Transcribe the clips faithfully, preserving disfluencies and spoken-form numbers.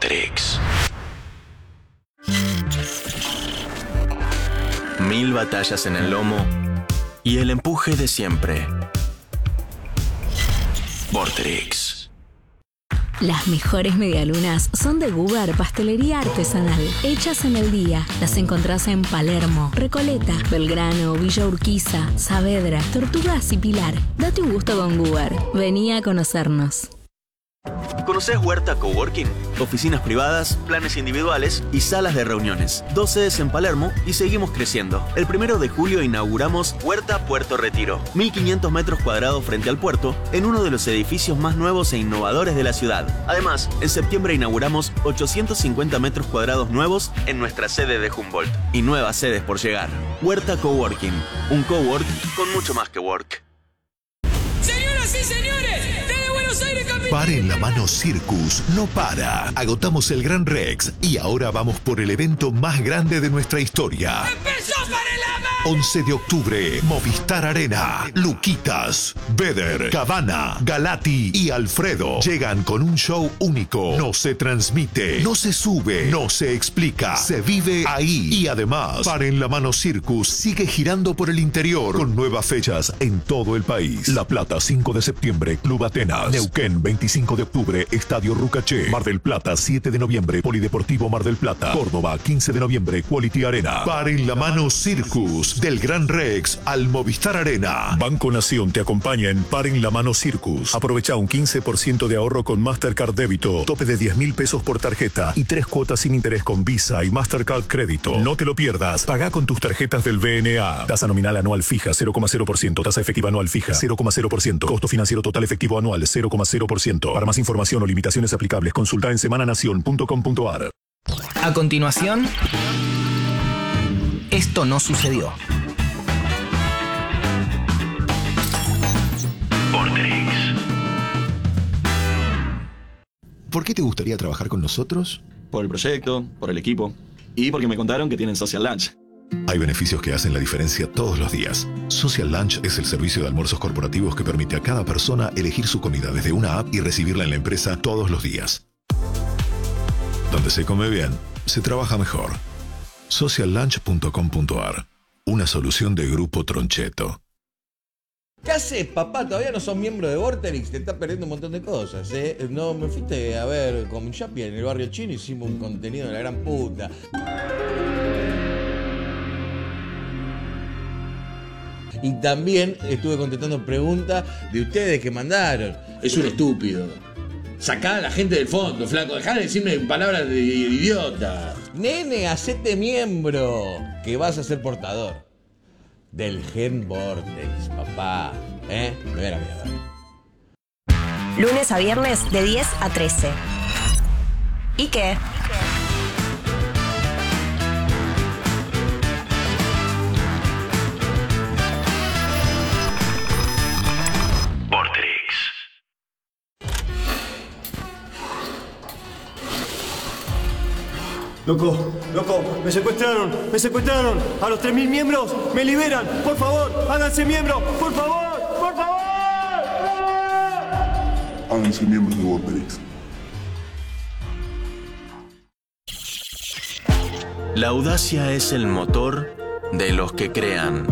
Vorterix. Mil batallas en el lomo y el empuje de siempre. Vorterix. Las mejores medialunas son de Guber Pastelería Artesanal, hechas en el día. Las encontrás en Palermo, Recoleta, Belgrano, Villa Urquiza, Saavedra, Tortugas y Pilar. Date un gusto con Guber. Vení a conocernos. ¿Conocés Huerta Coworking? Oficinas privadas, planes individuales y salas de reuniones. Dos sedes en Palermo y seguimos creciendo. El primero de julio inauguramos Huerta Puerto Retiro. mil quinientos metros cuadrados frente al puerto, en uno de los edificios más nuevos e innovadores de la ciudad. Además, en septiembre inauguramos ochocientos cincuenta metros cuadrados nuevos en nuestra sede de Humboldt. Y nuevas sedes por llegar. Huerta Coworking. Un cowork con mucho más que work. Señoras y señores, desde Buenos Aires, capital. Para en la mano Circus no para. Agotamos el Gran Rex y ahora vamos por el evento más grande de nuestra historia. ¡Empezó para la mano! once de octubre, Movistar Arena. Luquitas, Beder, Cabana, Galati y Alfredo llegan con un show único. No se transmite, no se sube, no se explica, se vive ahí. Y además, Para en la mano Circus sigue girando por el interior con nuevas fechas en todo el país. La Plata, cinco de septiembre, Club Atenas. Neuquén, veinticinco de octubre, Estadio Rucaché. Mar del Plata, siete de noviembre, Polideportivo Mar del Plata. Córdoba, quince de noviembre, Quality Arena. Para en la mano Circus, del Gran Rex al Movistar Arena. Banco Nación te acompaña en Para en la mano Circus. Aprovecha un quince por ciento de ahorro con Mastercard Débito, tope de diez mil pesos por tarjeta y tres cuotas sin interés con Visa y Mastercard Crédito. No te lo pierdas. Paga con tus tarjetas del B N A. Tasa nominal anual fija cero coma cero por ciento. Tasa efectiva anual fija cero coma cero por ciento. Costo financiero total efectivo anual cero coma cero por ciento. Para más información o limitaciones aplicables, consulta en semananación punto com punto a r. A continuación, esto no sucedió. Vorterix. ¿Por qué te gustaría trabajar con nosotros? Por el proyecto, por el equipo y porque me contaron que tienen Social Lunch. Hay beneficios que hacen la diferencia todos los días. Social Lunch es el servicio de almuerzos corporativos que permite a cada persona elegir su comida desde una app y recibirla en la empresa todos los días. Donde se come bien, se trabaja mejor. social lunch punto com punto a r. Una solución de Grupo Troncheto. ¿Qué haces, papá? Todavía no sos miembro de Vorterix, te estás perdiendo un montón de cosas, ¿eh? No, me fuiste a ver con Chapi en el barrio chino, hicimos un contenido de la gran puta. Y también estuve contestando preguntas de ustedes que mandaron. Es un estúpido. Sacá a la gente del fondo, flaco. Dejá de decirme palabras de idiota. Nene, hacete miembro, que vas a ser portador del Gen Vortex, papá. ¿Eh? Me voy a la mierda. Lunes a viernes de diez a trece. ¿Y qué? Loco, loco, me secuestraron, me secuestraron. A los tres mil miembros, me liberan. Por favor, háganse miembros. Por favor, por favor. Háganse miembros de Vorterix. La audacia es el motor de los que crean.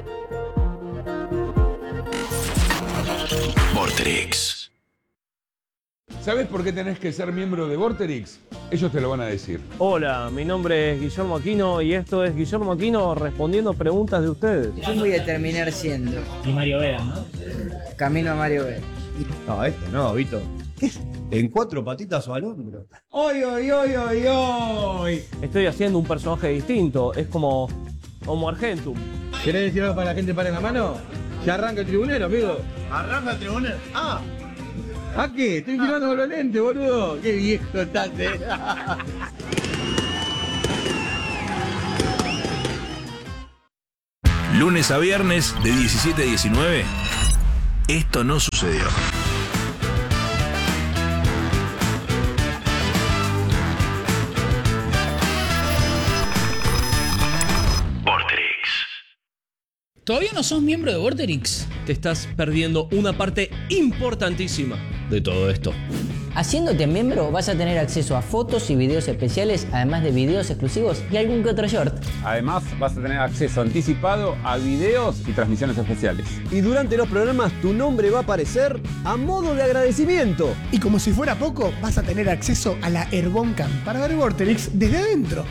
Vorterix. ¿Sabes por qué tenés que ser miembro de Vorterix? Ellos te lo van a decir. Hola, mi nombre es Guillermo Aquino y esto es Guillermo Aquino respondiendo preguntas de ustedes. ¿Quién voy a terminar siendo? Y Mario Vera, ¿no? Camino a Mario Vera. No, esto no, Vito. ¿Qué? ¿En cuatro patitas o al hombro? ¡Oy, oy, oy, oy, oy! Estoy haciendo un personaje distinto, es como Homo Argentum. ¿Querés decir algo para la gente para en la mano? Ya arranca el tribunero, amigo. ¿Arranca el tribunero? ¡Ah! ¿A qué? Estoy tirando con los lentes, boludo. Qué viejo estás, eh. Lunes a viernes de diecisiete a diecinueve. Esto no sucedió. ¿Todavía no sos miembro de Vorterix? Te estás perdiendo una parte importantísima de todo esto. Haciéndote miembro vas a tener acceso a fotos y videos especiales, además de videos exclusivos y algún que otro short. Además vas a tener acceso anticipado a videos y transmisiones especiales. Y durante los programas tu nombre va a aparecer a modo de agradecimiento. Y como si fuera poco, vas a tener acceso a la Airboncam para ver Vorterix desde adentro.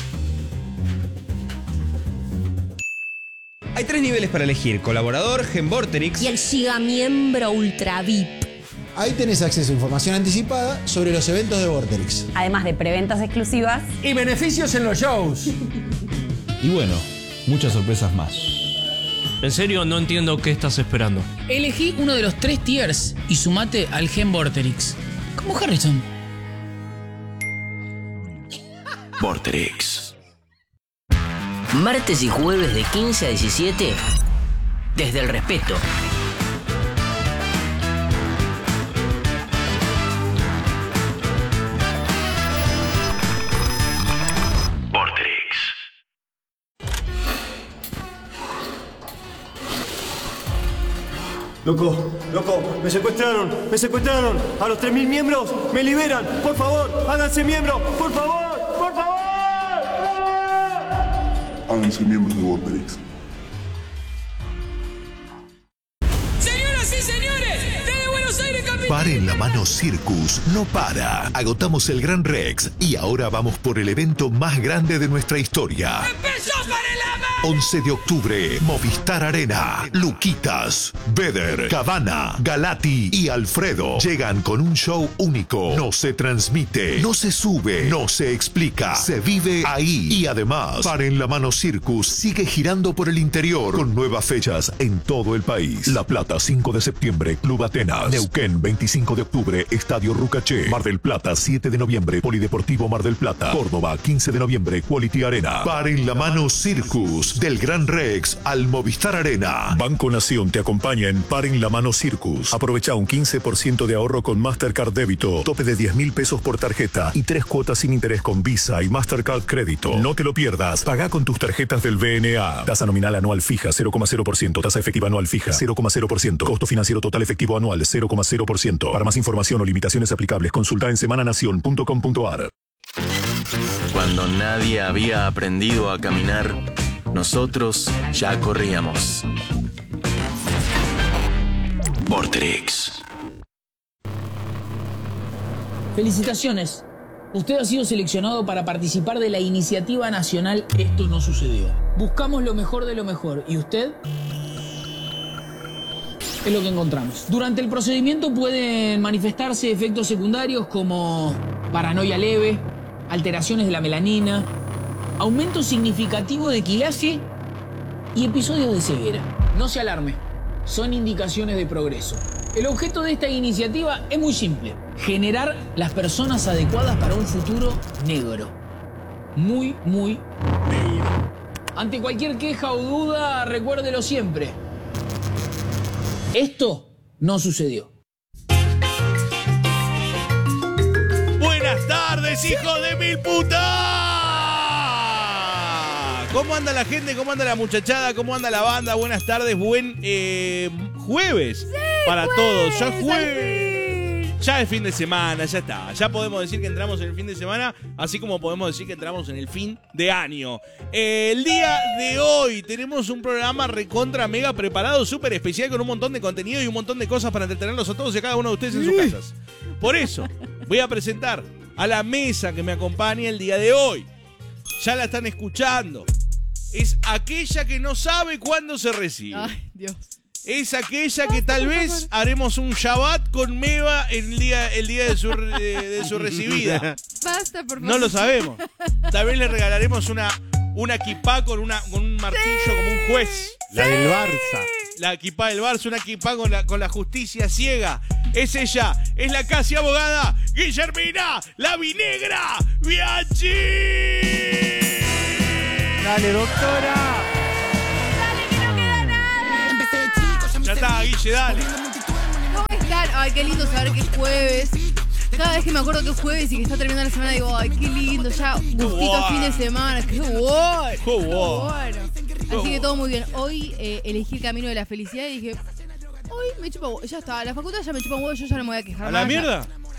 Hay tres niveles para elegir: colaborador, Genvorterix y el Giga Miembro Ultra V I P. Ahí tenés acceso a información anticipada sobre los eventos de Vorterix. Además de preventas exclusivas y beneficios en los shows. Y bueno, muchas sorpresas más. En serio, no entiendo qué estás esperando. Elegí uno de los tres tiers y sumate al Gen Vorterix. Como Harrison. Vorterix. Martes y jueves de quince a diecisiete, desde el respeto. Vorterix. Loco, loco, me secuestraron, me secuestraron. A los tres mil miembros, me liberan. Por favor, háganse miembros, por favor, por favor. Háganse miembros de Vorterix. Señoras y señores, desde Buenos Aires, capital. Paren la mano Circus, no para. Agotamos el Gran Rex y ahora vamos por el evento más grande de nuestra historia. ¡Empezó para la mano! once de octubre, Movistar Arena. Luquitas, Beder, Cavana, Galati y Alfredo llegan con un show único. No se transmite, no se sube, no se explica, se vive ahí. Y además, Paren la mano Circus sigue girando por el interior con nuevas fechas en todo el país. La Plata, cinco de septiembre, Club Atenas. Neuquén, veinticinco de octubre, Estadio Rucaché. Mar del Plata, siete de noviembre, Polideportivo Mar del Plata. Córdoba, quince de noviembre, Quality Arena. Paren la mano Circus, del Gran Rex al Movistar Arena. Banco Nación te acompaña en Paren la mano Circus. Aprovecha un quince por ciento de ahorro con Mastercard Débito, tope de diez mil pesos por tarjeta y tres cuotas sin interés con Visa y Mastercard Crédito. No te lo pierdas. Paga con tus tarjetas del B N A. Tasa nominal anual fija cero coma cero por ciento. Tasa efectiva anual fija cero coma cero por ciento. Costo financiero total efectivo anual cero coma cero por ciento. Para más información o limitaciones aplicables, consulta en semananación punto com punto a r. Cuando nadie había aprendido a caminar, nosotros ya corríamos. Vorterix. Felicitaciones. Usted ha sido seleccionado para participar de la iniciativa nacional Esto no sucedió. Buscamos lo mejor de lo mejor. ¿Y usted? Es lo que encontramos. Durante el procedimiento pueden manifestarse efectos secundarios como paranoia leve, alteraciones de la melanina, aumento significativo de quilaje y episodios de ceguera. No se alarme, son indicaciones de progreso. El objeto de esta iniciativa es muy simple: generar las personas adecuadas para un futuro negro. Muy, muy negro. Ante cualquier queja o duda, recuérdelo siempre. Esto no sucedió. Buenas tardes, hijos de mil putas. ¿Cómo anda la gente? ¿Cómo anda la muchachada? ¿Cómo anda la banda? Buenas tardes, buen eh, jueves sí, para jueves, todos. Ya jueves. Ya es fin de semana, ya está. Ya podemos decir que entramos en el fin de semana, así como podemos decir que entramos en el fin de año. Eh, el día de hoy tenemos un programa recontra mega preparado, súper especial, con un montón de contenido y un montón de cosas para entretenerlos a todos y a cada uno de ustedes en sus casas. Por eso, voy a presentar a la mesa que me acompaña el día de hoy. Ya la están escuchando. Es aquella que no sabe cuándo se recibe. Ay, Dios. Es aquella que tal vez haremos un Shabbat con Meva el día, el día de, su, de, de su recibida. Basta, por favor. No lo sabemos. Tal vez le regalaremos una, una kipá con, una, con un martillo sí. como un juez. La sí. del Barça. La kipá del Barça, una kipá con la, con la justicia ciega. Es ella, es la casi abogada Guillermina, la vinegra Bianchi. Dale, doctora. Ya está, Guille, dale. ¿Cómo están? Ay, qué lindo saber que es jueves. Cada vez que me acuerdo que es jueves y que está terminando la semana, digo, ay, qué lindo, ya gustito wow. fin de semana. Qué bueno. Qué wow. bueno. Así que todo muy bien. Hoy eh, elegí el camino de la felicidad y dije, hoy me chupa huevo. Ya está, la facultad ya me chupa huevo, yo ya no me voy a quejar. ¿A la mierda?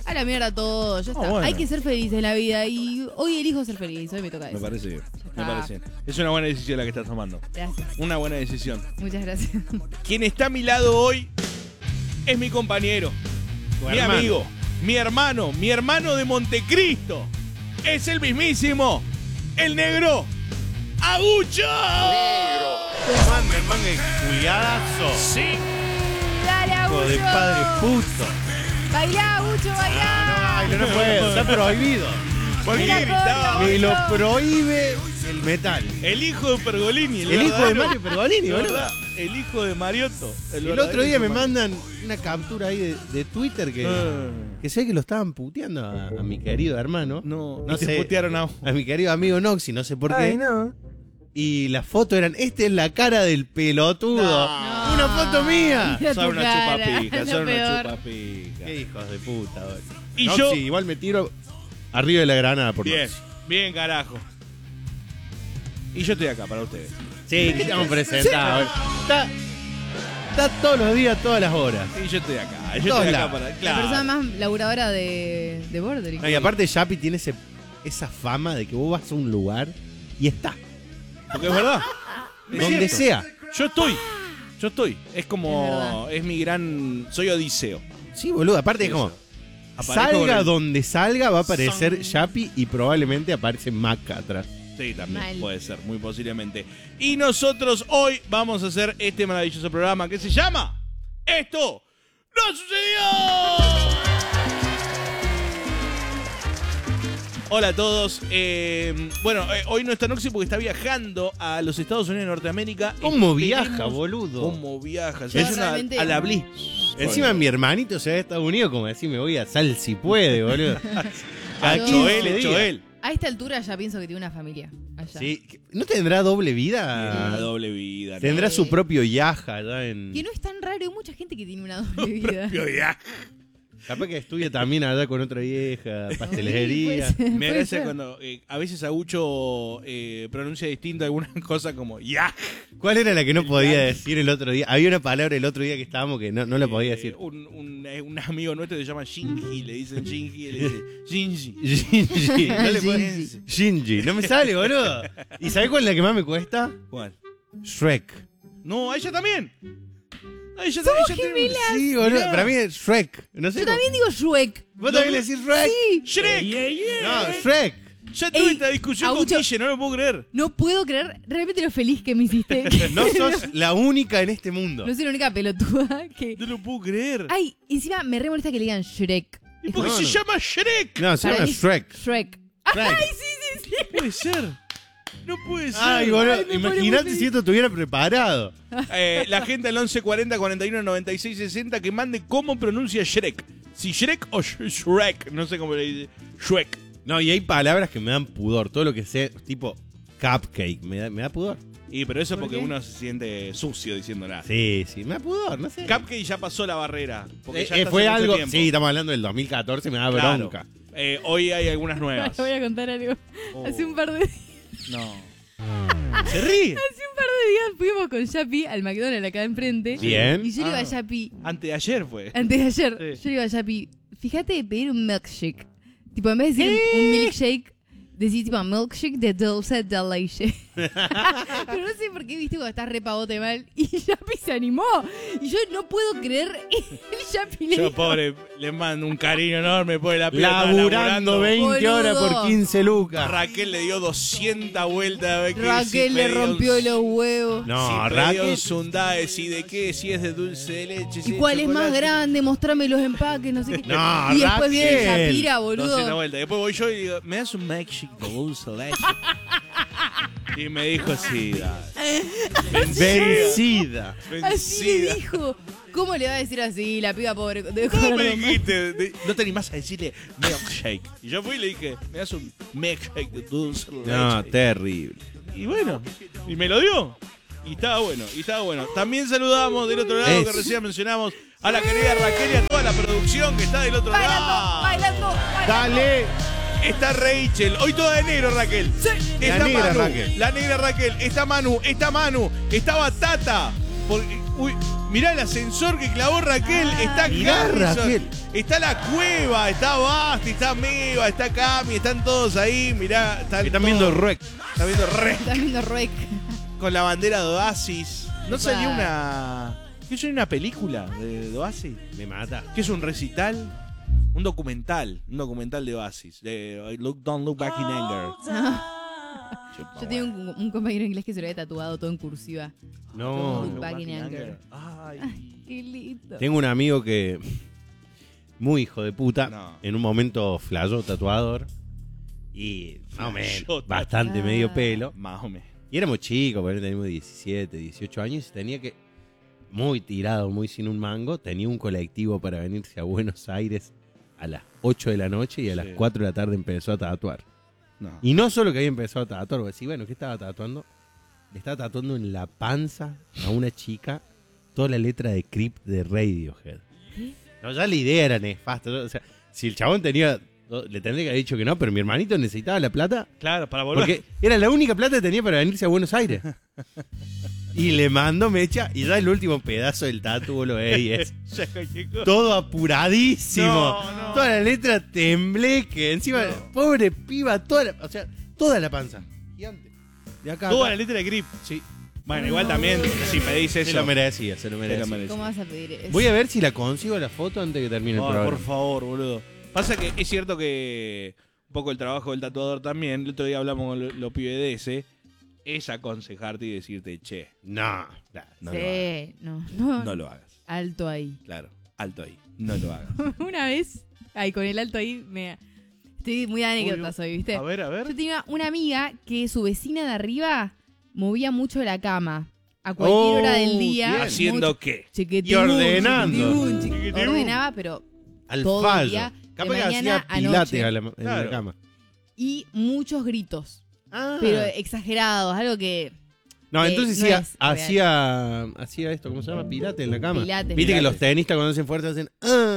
A la mierda todo, ya está. Oh, bueno. Hay que ser feliz en la vida y hoy elijo ser feliz, hoy me toca eso. Me parece bien. Me está. parece bien. Es una buena decisión la que estás tomando. Gracias. Una buena decisión. Muchas gracias. Quien está a mi lado hoy es mi compañero, Tu mi hermano. amigo, mi hermano, mi hermano de Montecristo. Es el mismísimo, el negro, Agucho. Man, me mangue culiadazo. Sí. Dale, Hijo Agucho. de padre puto. Bailá, Agucho, bailá. Ay, no, no puedo, está prohibido. ¿Por qué Mira, gritaba? Me lo prohíbe el metal. El hijo de Pergolini. El hijo de verdadero. Mario Pergolini, De boludo. verdad, El hijo de Mariotto. El, verdadero otro día hijo me de Mario. mandan una captura ahí de, de Twitter que, Ah. que sé que lo estaban puteando a, a mi querido hermano. No, No y te sé. putearon a A mi querido amigo Noxy, no sé por qué. Ay, no. Y las fotos eran, esta es la cara del pelotudo. No. Una foto mía. Mira Son tu una cara, chupapija, es son lo una peor. chupapija. Qué hijos de puta. boludo. Y Noxy, yo- igual me tiro arriba de la granada por Bien, Noxy. bien, carajo. Y yo estoy acá para ustedes. Sí, que estamos presentados. Está, está todos los días, todas las horas. Y yo estoy acá. Yo Todos estoy acá lados. para. La Claro. persona más laburadora de, de Bordering. No, y aparte Yapi tiene ese, esa fama de que vos vas a un lugar y está. Porque es verdad. Es Donde cierto. sea. Yo estoy. Yo estoy. Es Es como. verdad. Es, mi gran. Soy Odiseo. Sí, boludo. Aparte es como, Aparezco salga con el- donde salga va a aparecer Son- Yapi y probablemente aparece Mac atrás. Sí, también Mal. puede ser, muy posiblemente. Y nosotros hoy vamos a hacer este maravilloso programa que se llama Esto no sucedió. Hola a todos. Eh, bueno, eh, hoy no está Noxy porque está viajando a los Estados Unidos de Norteamérica. ¿Cómo Esperemos- viaja, boludo? ¿Cómo viaja? Se Yo hace una- realmente- a la Bliss. Encima mi hermanito se va a Estados Unidos como decir me voy a Sal si puede, boludo. A Yo- Choel, quince Choel. A esta altura ya pienso que tiene una familia allá. Sí. ¿No tendrá doble Ah, vida? doble vida. Tendrá Sí. su propio yaja allá en... Que no es tan raro, hay mucha gente que tiene una doble vida. Propio viaje. Capaz que estudia también allá con otra vieja, pastelería. Sí, puede ser, Me puede parece ser. cuando eh, a veces Agucho eh, pronuncia distinto alguna cosa como ya. ¿Cuál era la que no podía decir el otro día? Había una palabra el otro día que estábamos que no, no la podía decir. Un, un, eh, un amigo nuestro se llama Shinji, le dicen Shinji, y le dice Shinji. Shinji. No le puedes- Shinji. Shinji. No me sale, boludo. ¿Y sabés cuál es la que más me cuesta? ¿Cuál? Shrek. No, a ella también. A ella Somos también. gemelas. Sí, boludo. Mirá. Para mí es Shrek. No sé Yo cómo- también digo Shrek. ¿Vos también le decís Shrek? Sí. Shrek. No, Shrek. Ya tuve Ey, esta discusión Agucho. con Guille, no lo puedo creer. No puedo creer realmente lo feliz que me hiciste. No sos la única en este mundo. No soy la única pelotuda que... No lo puedo creer. Ay, encima me re molesta que le digan Shrek. ¿Y Es por qué como- se llama Shrek? No, se Para llama mí- Shrek. Shrek. Shrek. Ay, sí, sí, sí. No puede ser. No puede ser. Ay, boludo. Ay, me pone muy Imagínate feliz. si esto estuviera preparado. Eh, la gente al once cuarenta cuarenta y uno noventa y seis sesenta que mande cómo pronuncia Shrek. Si Shrek o Sh- Shrek. No sé cómo le dice. Shrek. No, y hay palabras que me dan pudor. Todo lo que sea tipo cupcake me da, me da pudor. Y pero eso es ¿Por porque qué? uno se siente sucio diciéndola. Sí, sí, me da pudor, no sé. Cupcake ya pasó la barrera. Porque Eh, ya eh, está fue hace mucho algo. tiempo. Sí, estamos hablando del dos mil catorce, me da Claro. bronca. Eh, hoy hay algunas nuevas. Te voy a contar algo. Oh. Hace un par de días. No. Se ríe. Hace un par de días fuimos con Yapi al McDonald's acá enfrente. Bien. Y yo le iba a Ah. Yapi, Antes de ayer fue. antes de ayer, Sí. yo le iba a Yapi, fíjate de pedir un milkshake. Tipo, en vez de decir un milkshake, decís tipo milkshake de dulce de leche. Pero no sé por qué, viste, cuando estás re pavote mal. Y Yapi se animó. Y yo no puedo creer. El Yapi le Yo, dijo, pobre, le mando un cariño enorme por la piba. estaba Laburando veinte horas por Boludo. quince lucas. Raquel le dio doscientas vueltas a ver qué si Raquel le pedía un- rompió los huevos. No, si pedía Raquel. un sundae, si de qué, si es de dulce de leche, si ¿Y de cuál es más chocolate. grande? Mostrame los empaques, no sé qué. No, y después viene Raquel. Shapira, doscientas boludo. vueltas. Después voy yo y digo, ¿me das un milkshake de dulce de leche? Y me dijo, sí, dale. Vencida. Así le Vencida. dijo. ¿Cómo le va a decir así? La piba pobre. de ¿Cómo me gordo, man. dijiste? De- no te animás a decirle milkshake. Y yo fui y le dije, ¿me das un milkshake de dulce de leche? No, terrible. Y bueno, y me lo dio. Y estaba bueno, y estaba bueno. También saludamos del otro lado Es. que recién mencionamos a la querida Raquel y a toda la producción que está del otro Bailando, lado. bailando, bailando. Dale. Está Rachel, hoy toda de negro Raquel. Está La negra Manu, Raquel. La negra Raquel, está Manu, está Manu, está Batata. Porque, uy, Mirá el ascensor que clavó Raquel. Ah, está mirá, Harrison. Raquel. Está la cueva. Está Basti. Está Meva. Está Cami. Están todos ahí. Mirá. Están, Están todos- viendo Rec. Están viendo Rec. Están viendo Rec. Con la bandera de Oasis. ¿No Epa. salió una. ¿Qué es una película de, de Oasis? Me mata. ¿Qué es un recital? Un documental. Un documental de Oasis. De Look, Don't Look Back in Anger. Yo tengo un, un compañero inglés que se lo había tatuado todo en cursiva. No. Don't look back in anger. Ay. Qué lindo. Tengo un amigo que. Muy hijo de puta. No. En un momento flayó tatuador. Y más o menos. Flayó Bastante Ah. medio pelo. Más o menos. Y éramos chicos, porque teníamos diecisiete, dieciocho años. Y tenía que. Muy tirado, muy sin un mango. Tenía un colectivo para venirse a Buenos Aires a las ocho de la noche. Y a las Sí. cuatro de la tarde empezó a tatuar. No. Y no solo que había empezado a tatuar, porque sí, bueno, ¿qué estaba tatuando? Le estaba tatuando en la panza a una chica toda la letra de Creep de Radiohead. No, ya la idea era nefasta. O sea, si el chabón tenía, le tendría que haber dicho que no, pero mi hermanito necesitaba la plata. Claro, para volver. Porque era la única plata que tenía para venirse a Buenos Aires. Y le mandó mecha, y ya el último pedazo del tatu lo veis. Todo apuradísimo. No, no. Toda la letra tembleque. Encima, pobre piba, toda la, o sea, toda la panza. Gigante. De acá a Toda acá. la letra de Grip. Sí. Bueno, igual también, si me dice Se eso. lo merecía, se lo Se merecía. lo merecía. ¿Cómo vas a pedir eso? Voy a ver si la consigo la foto antes de que termine el Ay, programa. por favor, boludo. Pasa que es cierto que un poco el trabajo del tatuador también, el otro día hablamos con los lo pibes de ese, es aconsejarte y decirte, che, no, no, Sí, no, no. no lo hagas. Alto ahí. Claro, alto ahí, no lo hagas. Una vez, ay, con el alto ahí, me... Estoy muy de anécdotas hoy, ¿viste? A ver, a ver. Yo tenía una amiga que su vecina de arriba movía mucho la cama. A cualquier hora del día. bien. ¿Haciendo mucho- qué? chiquitibum, Y ordenando. chiquitibum, chiquitibum. Ordenaba, pero Al todo el fallo. día, Capaz de que mañana hacía a pilates noche. a la- en Claro. la cama. Y muchos gritos. Ah. Pero exagerados, algo que... No, que entonces no sí, es real. hacía, hacía esto, ¿cómo se llama? Pilates en la cama. Pilates, Viste que pilates. los tenistas cuando hacen fuerza hacen...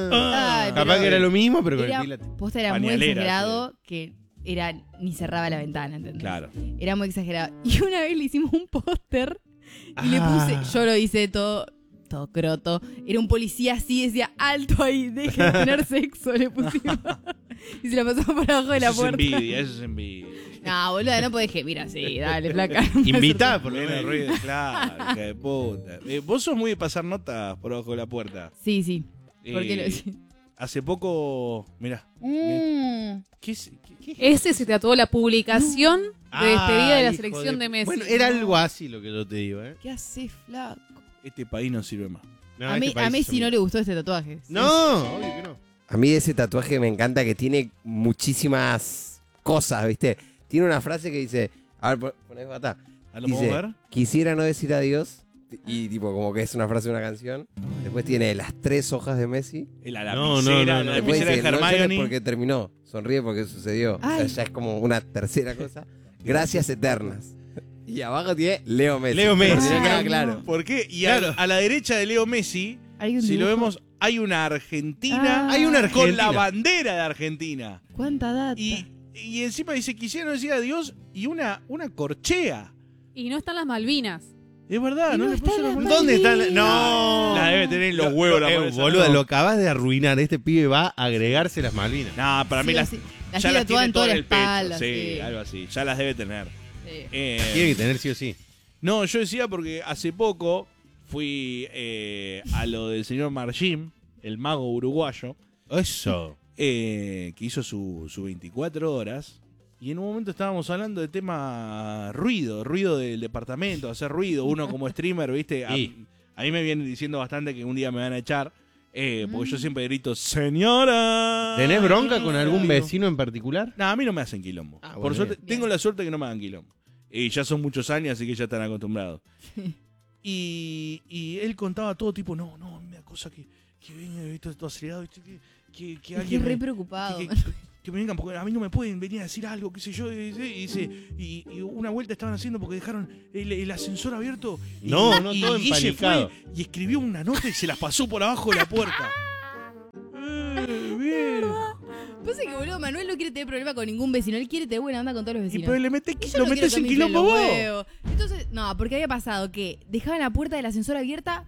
Ah. Ay, Capaz pero que era lo mismo, pero con era, el pilates. posta era muy Pañalera, exagerado que era ni cerraba la ventana, ¿entendés? Claro. Era muy exagerado. Y una vez le hicimos un póster y le Ah. puse, yo lo hice todo, todo croto. Era un policía así, decía, alto ahí, deje de tener sexo, le pusimos. Y se lo pasamos por abajo de la Eso es puerta. envidia, eso es envidia. No, boludo, no podés que, mira, sí, dale, flaca. Invitá, por lo Viene menos. ruido, claro, hija de puta. Eh, vos sos muy de pasar notas por abajo de la puerta. Sí, sí. ¿Por qué lo Eh, decís? Hace poco, mirá. Mm. ¿Qué es? ¿Qué- Ese se tatuó la publicación de despedida de la Ah, selección hijo de, Messi. Bueno, era algo así lo que yo te digo, ¿eh? ¿Qué hace, flaco? Este país no sirve más. No, a este mí, país a Messi es un- no le gustó este tatuaje. No, obvio que no. A mí ese tatuaje me encanta que tiene muchísimas cosas, ¿viste? Tiene una frase que dice, a ver, pon- poné acá. ¿Ah, lo Dice, podemos ver? quisiera no decir adiós, y tipo como que es una frase de una canción. Después tiene las tres hojas de Messi. La No, no, lapicera, no, no. la Después lapicera dice, de no llores Hermione. porque terminó, sonríe porque sucedió. O sea, Ay. ya es como una tercera cosa. Gracias eternas. Y abajo tiene Leo Messi. Leo Messi. Por si no queda Ay, claro. ¿Por qué? Y a- Claro. a, la derecha de Leo Messi, Hay un si lo dibujo. vemos, hay una Argentina. Ah. Hay una Con la Argentina. bandera de Argentina. ¿Cuánta data? Y, y encima dice, quisiera no decir adiós, y una, una corchea. Y no están las Malvinas. Es verdad, Y ¿no? no le está puso la los- bandera. ¿Dónde está? la- No. La debe tener en los huevos. la Eh, pobreza, boluda, ¿no? lo acabas de arruinar. Este pibe va a agregarse las Malvinas. No, para mí Sí, las, sí. ya Las las tiene tiene tatuadas en toda todas en la el pecho. espalda, Sí, sí. algo así. Ya las debe tener. Sí. Eh, Tiene que tener sí o sí. No, yo decía porque hace poco fui eh, a lo del señor Marjim, el mago uruguayo, Eso. eh, que hizo su, su veinticuatro horas. Y en un momento estábamos hablando de tema ruido, ruido del departamento, hacer ruido. Uno como streamer, ¿viste? A, Sí. a mí me vienen diciendo bastante que un día me van a echar. eh, porque Mm. yo siempre grito, ¡señora! ¿Tenés bronca con algún vecino en particular? No, a mí no me hacen quilombo. Ah, Por bueno, suerte, bien. tengo la suerte que no me hagan quilombo. Y ya son muchos años, así que ya están acostumbrados. Y, y él contaba todo tipo, no, no, me da cosa que, que venga, ¿viste? Todo acelerado, ¿viste? Que, que, que Es alguien re me- preocupado. que, que- que me vengan, porque a mí no me pueden venir a decir algo, qué sé yo. Y, dice- y dice, y, y una vuelta estaban haciendo porque dejaron el, el ascensor abierto. Y, No, no, y todo Guille empanicado. fue y escribió una nota y se las pasó por abajo de la puerta. Eh, bien. Pasa que, boludo, Manuel no quiere tener problema con ningún vecino. Él quiere tener buena onda con todos los Y vecinos. pero le metés, Y yo lo no quiero metés que en me inflen quilombo los vos. huevos. Entonces, no, porque había pasado que dejaban la puerta del ascensor abierta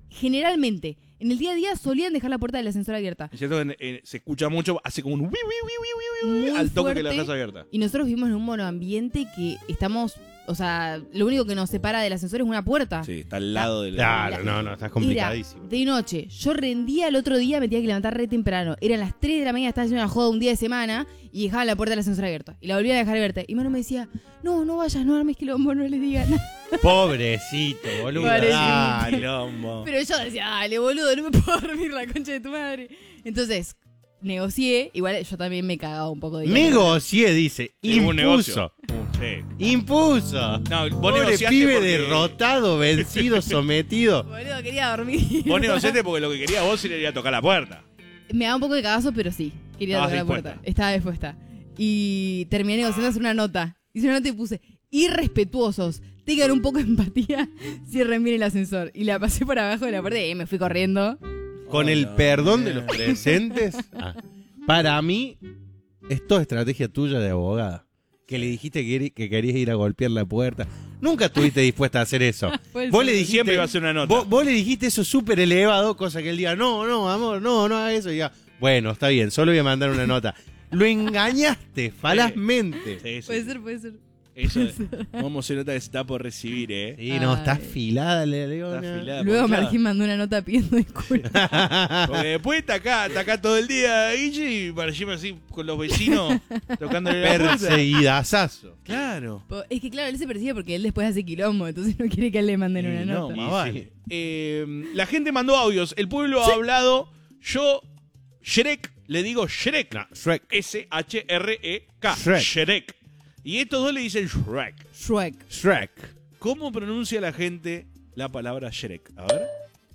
generalmente, en el día a día solían dejar la puerta del ascensor abierta. Es cierto que eh, se escucha mucho, hace como un wi, wi, wi, wi, wi, wi, Muy al toque que la fuerte. dejas abierta. Y nosotros vivimos en un monoambiente que estamos, o sea, lo único que nos separa del ascensor es una puerta. Sí, está al lado del... Claro, no, no, está complicadísimo. Era de noche. Yo rendía el otro día, me tenía que levantar re temprano. Eran las tres de la mañana, estaba haciendo una joda un día de semana y dejaba la puerta del ascensor abierta. Y la volvía a dejar abierta. Y Manu me decía, no, no vayas, no armes quilombo, no le digas nada. Pobrecito, boludo. Pobrecito. Ah, lombo. Pero yo decía, dale, boludo, no me puedo dormir la concha de tu madre. Entonces, negocié. Igual yo también me cagaba un poco de... Negocié, dice. Sí, hubo un Impuso. negocio. Sí. Impuso. No, vos Pobre negociaste pibe porque- derrotado, vencido, sometido. Boludo, quería dormir. Vos negociaste porque lo que quería vos era ir a tocar la puerta. Me da un poco de cagazo, pero sí. Quería Estabas tocar la dispuesta. puerta. Estaba dispuesta. Y terminé negociando hacer una nota. Hice una nota y puse, irrespetuosos, tengan un poco de empatía, cierren bien el ascensor. Y la pasé por abajo de la puerta y me fui corriendo. Con el perdón de los presentes. Ah, para mí, esto es estrategia tuya de abogada. Que le dijiste que, queri- que querías ir a golpear la puerta. Nunca estuviste dispuesta a hacer eso. Puede Vos ser. le dijiste, Siempre iba a hacer una nota. Vos, vos le dijiste eso súper elevado, cosa que él diga, no, no, amor, no, no haga eso. Y diga, bueno, está bien, solo voy a mandar una nota. Lo engañaste falazmente. Sí, sí. Puede ser, puede ser. Eso, vamos, se nota que se está por recibir, ¿eh? Sí, no, está Ay. afilada la leona. Está afilada. Luego porque, Martín mandó una nota pidiendo disculpas. claro, porque después está acá, está acá todo el día, Guille, y Margima así con los vecinos tocándole la puerta. Perseguidazazo. Claro. Po- Es que claro, él se persigue porque él después hace quilombo, entonces no quiere que él le manden una Y no, nota. más vale. Eh, la gente mandó audios, el pueblo ha hablado, yo, Shrek, le digo Shrek. No, Shrek. S H R E K. Shrek. Shrek. Y estos dos le dicen Shrek. Shrek. Shrek. ¿Cómo pronuncia la gente la palabra Shrek? A ver.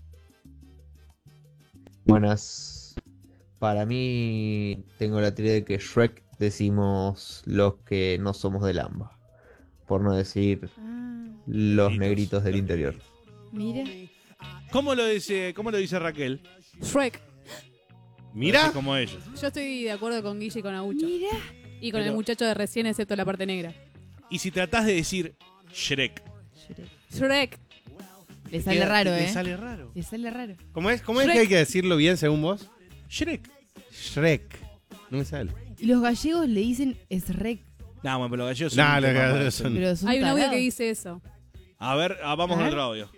Buenas. Para mí, tengo la teoría de que Shrek decimos los que no somos del AMBA. Por no decir Ah, los negritos del interior. mira. ¿Cómo lo dice, cómo lo dice Raquel? Shrek. Mira. Así como ella. Yo estoy de acuerdo con Guille y con Aucho. Mira. Y con Pero- el muchacho de recién, excepto la parte negra. Y si tratás de decir Shrek. Shrek. Le sale queda- raro, le ¿eh? sale raro. Le sale raro. ¿Cómo es, cómo es Shrek. que hay que decirlo bien según vos? Shrek. Shrek. No me sale. Y los gallegos le dicen Shrek. No, bueno, pero los gallegos No, son un los tema gallegos más. son- Pero son Hay un audio tarados. que dice eso. A ver, ah, vamos A con ver. otro audio.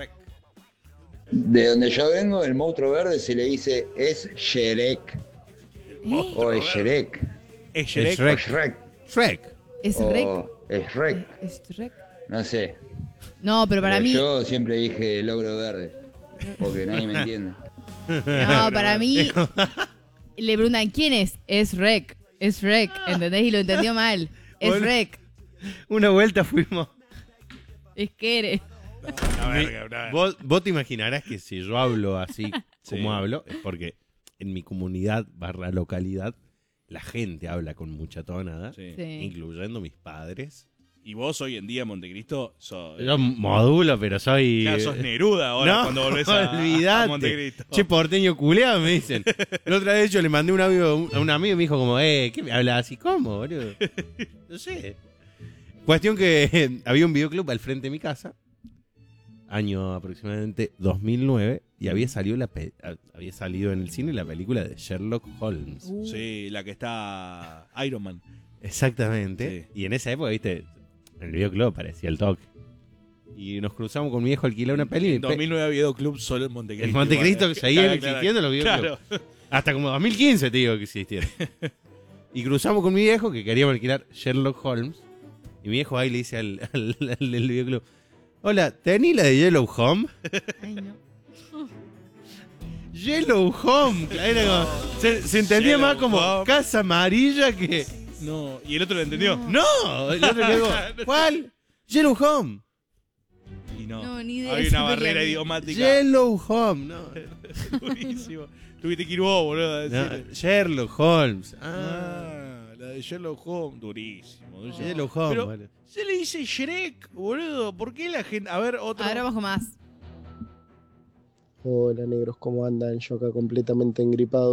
De donde yo vengo, el monstruo verde se le dice es Shrek. ¿Eh? O es Shrek. ¿Es Shrek? O Shrek. Shrek. ¿Es o Shrek? Es Shrek. ¿Es Shrek? No sé. No, pero para Pero mí... Yo siempre dije el ogro verde. Porque nadie me entiende. No, para mí... Le preguntan, ¿quién es? Es Shrek. Es Shrek, ¿entendés? Y lo entendió mal. Es Bueno. Shrek. Una vuelta fuimos. Es que eres. Una verga, una verga. Vos, vos te imaginarás que si yo hablo así Sí. como hablo, es porque en mi comunidad barra localidad la gente habla con mucha tonada, Sí. Sí. incluyendo mis padres. Y vos hoy en día en Montecristo sos... Yo modulo, pero soy... Claro, sos Neruda ahora No, cuando volvés a, a olvidate. Montecristo. Che, porteño culeado, me dicen. La otra vez yo le mandé un audio a un amigo y me dijo como, eh, ¿qué me hablas así? ¿Cómo, boludo? No sé. Cuestión que eh, había un videoclub al frente de mi casa, año aproximadamente dos mil nueve, y había salido, la pe- había salido en el cine la película de Sherlock Holmes. Uh. Sí, la que está Iron Man. Exactamente. Sí. Y en esa época, viste, en el videoclub parecía el toque. Y nos cruzamos con mi viejo a alquilar una peli. En dos mil nueve había videoclub solo en Montecristo. En Montecristo igual. seguían Claro, claro. existiendo los videoclubs. Claro. Hasta como dos mil quince te digo que existieron. Y cruzamos con mi viejo que queríamos alquilar Sherlock Holmes. Y mi viejo ahí le dice al, al, al del videoclub, hola, ¿tení la de Yellow Home? Ay, no. Yellow Home. Era como- se, se entendía Yellow más como Home. casa amarilla que... No, y el otro lo entendió. No, el otro quedó, ¿cuál? Yellow Home. Y no. No, ni idea. Hay Eso una fue barrera que- idiomática. Yellow Home, no. Durísimo. Tuviste que ir vos, boludo. a No, decirle. Sherlock Holmes. Ah, Ah, la de Sherlock Holmes. Durísimo. durísimo. Yellow Home. Pero vale. se le dice Shrek, boludo. ¿Por qué la gente...? A ver, otro... Ahora bajo más. Hola negros, ¿cómo andan? Yo acá completamente engripado.